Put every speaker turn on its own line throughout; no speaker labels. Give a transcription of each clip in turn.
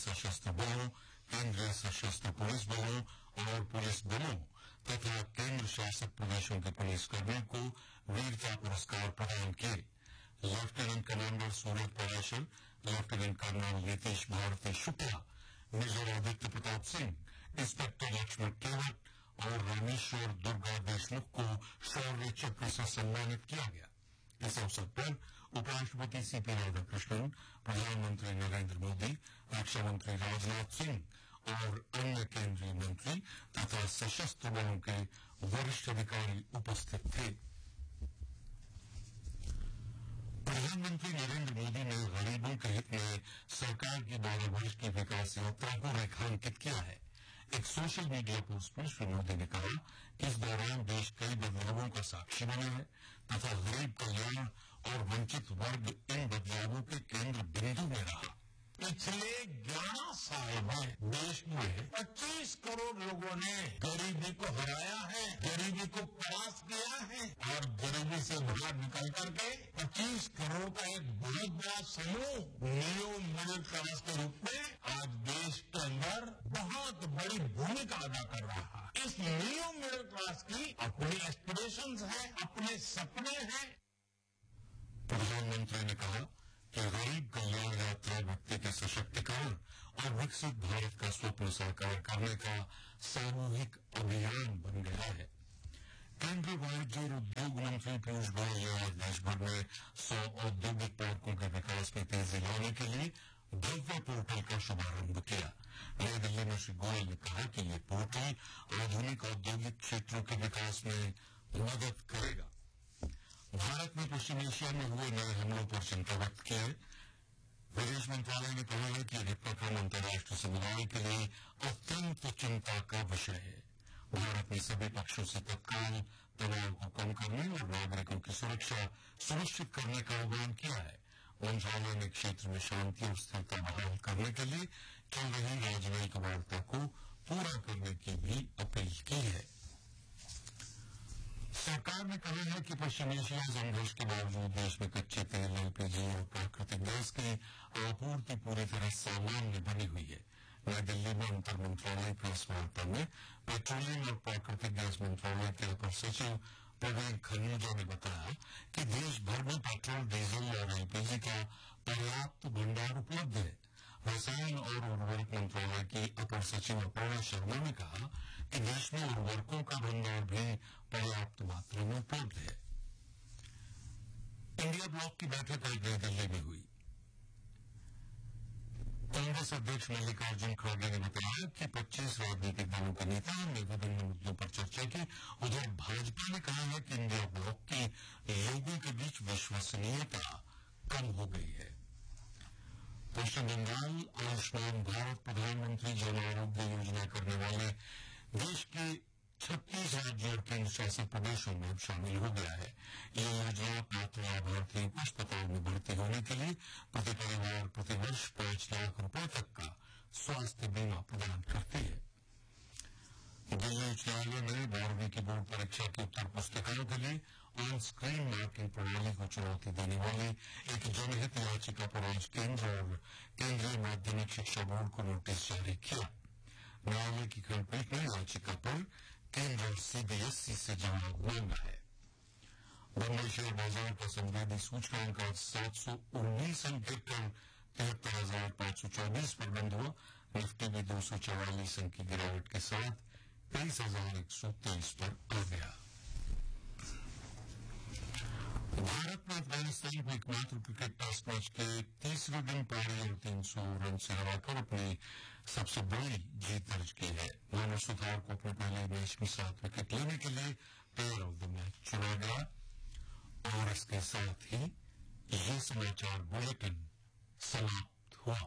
सशस्त्र बलों, केंद्रीय सशस्त्र पुलिस बलों और पुलिस बलों तथा केंद्र शासित प्रदेशों के पुलिसकर्मियों को वीरता पुरस्कार प्रदान किए। लेफ्टिनेंट कमांडर सूरज Parashar, lieutenant colonel Nitish Bharti Shukla, major Aditya Pratap Singh, inspector Lakshman केवट और रामेश्वर दुर्गा देशमुख को शौर्य चक्र से सम्मानित किया गया। इस अवसर पर उपराष्ट्रपति सीपी राधाकृष्णन, प्रधानमंत्री नरेंद्र मोदी, रक्षा मंत्री राजनाथ सिंह और अन्य केंद्रीय मंत्री तथा सशस्त्र बलों के वरिष्ठ अधिकारी उपस्थित थे। प्रधानमंत्री नरेंद्र मोदी ने गरीबों के हित में सरकार की 12 वर्ष की विकास यात्रा को रेखांकित किया है। एक सोशल मीडिया पोस्ट में श्री मोदी ने कहा कि इस दौरान देश कई बदलावों का साक्षी बना है तथा गरीब कल्याण और वंचित वर्ग इन बदलावों के केंद्र बिंदु में रहा। पिछले 11 साल में देश में 25 करोड़ लोगों ने गरीबी को हराया है, गरीबी को परास्त किया है और गरीबी से बाहर निकल करके 25 करोड़ का एक बहुत बड़ा समूह न्यू मिडिल क्लास के रूप में आज देश के अंदर बहुत बड़ी भूमिका अदा कर रहा है। इस न्यू मिडिल क्लास की अपनी एस्पिरेशंस हैं, अपने सपने हैं। प्रधानमंत्री ने कहा कि गरीब कल्याण यात्रा व्यक्ति के सशक्तिकरण और विकसित भारत का स्वप्न साकार करने का सामूहिक अभियान बन गया है। केंद्रीय वाणिज्य और उद्योग मंत्री पीयूष गोयल ने आज देश भर में 100 औद्योगिक पार्कों के विकास में तेजी लाने के लिए भव्य पोर्टल का शुभारंभ किया। नई दिल्ली में श्री गोयल ने कहा कि ये पोर्टल आधुनिक औद्योगिक क्षेत्रों के विकास में मदद करेगा। भारत ने पश्चिम एशिया में हुए नए हमलों पर चिंता व्यक्त की है। विदेश मंत्रालय ने कहा है कि यह घटनाक्रम अंतर्राष्ट्रीय समुदाय के लिए अत्यंत चिंता का विषय है। भारत ने सभी पक्षों से तत्काल तनाव को कम करने और नागरिकों की सुरक्षा सुनिश्चित करने का आह्वान किया है। मंत्रालय ने क्षेत्र में शांति और स्थिरता बहाल करने के लिए चल रही राजनयिक वार्ता को पूरा करने की भी अपील की है। सरकार ने कहा है कि पश्चिम एशिया संघर्ष के बावजूद देश में कच्चे तेल, एलपीजी और प्राकृतिक गैस की आपूर्ति पूरी तरह सामान्य बनी हुई है। नई दिल्ली में अंतर मंत्रालय प्रेस वार्ता में पेट्रोलियम और प्राकृतिक गैस मंत्रालय के अपर सचिव प्रवीण खन्नूजा ने बताया कि देश भर में पेट्रोल, डीजल और एलपीजी का पर्याप्त भंडार उपलब्ध है। रसायन और उर्वरक मंत्रालय की अपर सचिव अपर्णा शर्मा ने कहा कि देश में उर्वरकों का भंडार भी पर्याप्त मात्रा में उपलब्ध है। इंडिया ब्लॉक की बैठक आज नई दिल्ली में हुई। कांग्रेस अध्यक्ष मल्लिकार्जुन खड़गे ने बताया कि 25 राजनीतिक दलों के नेताओं ने विभिन्न मुद्दों पर चर्चा की। उधर भाजपा ने कहा है कि इंडिया ब्लॉक की लोगों के बीच विश्वसनीयता कम हो गई है। पश्चिम बंगाल आयुष्मान भारत प्रधानमंत्री जन आरोग्य योजना करने वाले देश के 36 राज्यों और केंद्र शासित प्रदेशों में शामिल हो गया है। यह योजना पात्र लाभार्थियों को अस्पताल में भर्ती होने के लिए प्रति परिवार प्रति वर्ष 5 लाख रुपए तक का स्वास्थ्य बीमा प्रदान करती है। दिल्ली उच्च न्यायालय ने 12वीं की बोर्ड परीक्षा की उत्तर पुस्तिकाओं के लिए ऑन स्क्रीन मार्किंग प्रणाली को चुनौती देने वाली एक जनहित याचिका पर आज केंद्र और केंद्रीय माध्यमिक शिक्षा बोर्ड को नोटिस जारी किया। न्यायालय की खंडपीठ ने याचिका पर केंद्र और सीबीएसई से जवाब मांगा है। बंबई शेयर बाजार का संवेदी सूचकांक आज 719 अंक गिरकर 73,524 पर बंद हुआ। निफ्टी भी 244 अंक की गिरावट के साथ 23,123 पर आ गया। भारत ने अफगानिस्तान को एकमात्र क्रिकेट टेस्ट मैच के तीसरे दिन पारी और 300 रन से हराकर अपनी सबसे बड़ी जीत दर्ज की है। मानव सुथार को अपने पहले मैच में 7 विकेट लेने के लिए प्लेयर ऑफ द मैच चुना गया। और इसके साथ ही ये समाचार बुलेटिन समाप्त हुआ।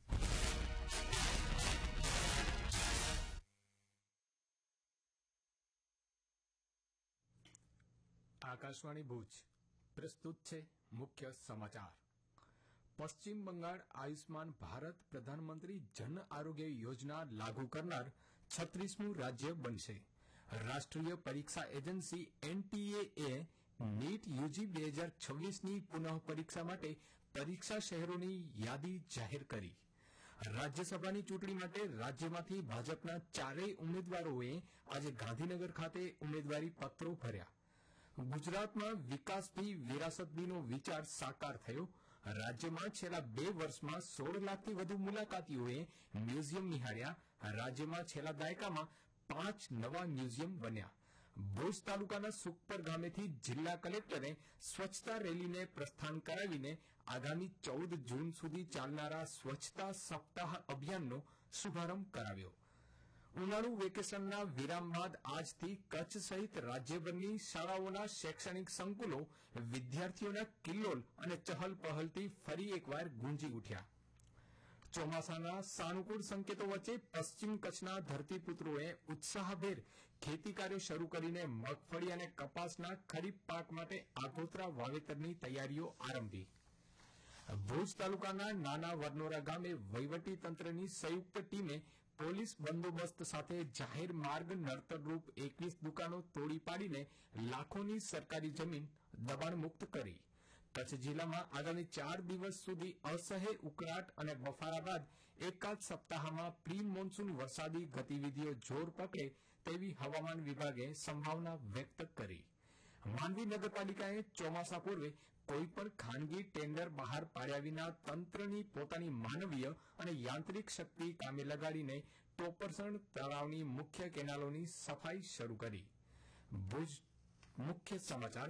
આકાશવાણી ભુજ પ્રસ્તુત છે મુખ્ય સમાચાર। પશ્ચિમ બંગાળ આયુષ્માન ભારત પ્રધાનમંત્રી જન આરોગ્ય યોજના લાગુ કરનાર 36મું રાજ્ય બનશે। રાષ્ટ્રીય પરીક્ષા એજન્સી એનટીએ નીટ યુજી 2026ની પુનઃ પરીક્ષા માટે પરીક્ષા શહેરોની યાદી જાહેર કરી। રાજ્યસભાની ચૂંટણી માટે રાજ્યમાંથી ભાજપના 4 ઉમેદવારોએ આજે ગાંધીનગર ખાતે ઉમેદવારી પત્રો ભર્યા. ગુજરાતમાં વિકાસથી વિરાસતનો વિચાર સાકાર થયો. રાજ્યમાં છેલ્લા 2 વર્ષમાં 16 લાખથી વધુ મુલાકાતીઓએ મ્યુઝિયમ નિહાળ્યા. રાજ્યમાં છેલ્લા દાયકામાં 5 નવા મ્યુઝિયમ બન્યા. ભુજ તાલુકાના સુખપર ગામેથી જિલ્લા કલેક્ટરે સ્વચ્છતા રેલીને પ્રસ્થાન કરાવીને આગામી 14 જૂન સુધી ચાલનારા સ્વચ્છતા સપ્તાહ અભિયાનનો શુભારંભ કરાવ્યો. ઉનાળુ વેકેશનના વિરામ બાદ આજથી કચ્છ સહિત રાજ્યભરની શાળાઓના શૈક્ષણિક સંકુલો વિદ્યાર્થીઓના કિલ્લોલ અને ચહલ પહલથી ફરી એકવાર ગુંજી ઉઠ્યા. ચોમાસાના સાનુકૂળ સંકેતો વચ્ચે પશ્ચિમ કચ્છના ધરતીપુત્રોએ ઉત્સાહભેર ખેતી કાર્ય શરૂ કરીને મગફળી અને કપાસના ખરીફ પાક માટે આગોતરા વાવેતરની તૈયારીઓ આરંભી. ભુજ તાલુકાના નાના વરનોરા ગામે વહીવટી તંત્રની સંયુક્ત ટીમે પોલીસ બંદોબસ્ત સાથે જાહેર માર્ગ નડતરરૂપ 21 દુકાનો તોડી પાડીને લાખોની સરકારી જમીન દબાણ મુક્ત કરી. કચ્છ જિલ્લામાં આગામી 4 દિવસ સુધી અસહ્ય ઉકળાટ અને બફારા બાદ એકાદ સપ્તાહમાં પ્રી મોન્સૂન વરસાદી ગતિવિધિઓ જોર પકડે તેવી હવામાન વિભાગે સંભાવના વ્યક્ત કરી. માંડવી નગરપાલિકાએ ચોમાસા પૂર્વે કોઈપણ ખાનગી ટેન્ડર બહાર પાડ્યા વિના તંત્રની પોતાની માનવીય અને યાંત્રિક શક્તિ કામે લગાડીને ટોપરસણ તળાવની મુખ્ય કેનાલોની સફાઈ શરૂ કરી. ભુજ મુખ્ય સમાચાર